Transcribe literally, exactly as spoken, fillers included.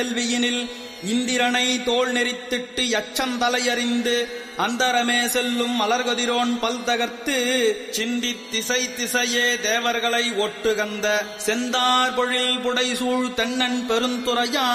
கேள்வியினில் இந்திரனை தோல் நெறித்திட்டு யச்சந்தலையறிந்து அந்தரமே செல்லும் மலர்கதிரோன் பல் தகர்த்து சிந்தி திசை திசையே தேவர்களை ஒட்டுகந்த செந்தார் பொழில் புடைசூழ் தென்னன் பெருந்துறையா